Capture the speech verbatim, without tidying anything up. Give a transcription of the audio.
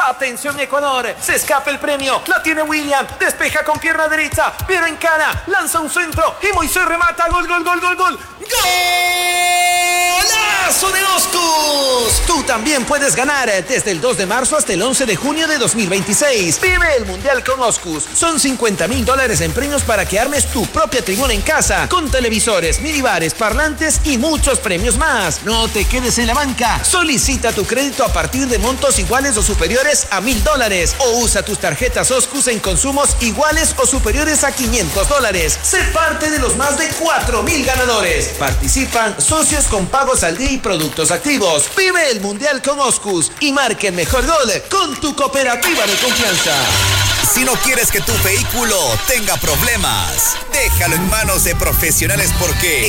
Atención Ecuador, se escapa el premio, la tiene William, despeja con pierna derecha, pero encara, lanza un centro y Moisés remata, gol, gol, gol, gol, gol. ¡Golazo de Oscus! Tú también puedes ganar desde el dos de marzo hasta el once de junio de dos mil veintiséis. Vive el Mundial con Oscus. Son cincuenta mil dólares en premios para que armes tu propia tribuna en casa, con televisores, minibares, parlantes y muchos premios más. No te quedes en la banca. Solicita tu crédito a partir de montos iguales o superiores a mil dólares o usa tus tarjetas Oscus en consumos iguales o superiores a quinientos dólares. Sé parte de los más de cuatro mil ganadores. Participan socios con pagos al día y productos activos. Vive el Mundial con Oscus y marca el mejor gol con tu cooperativa de confianza. Si no quieres que tu vehículo tenga problemas, déjalo en manos de profesionales porque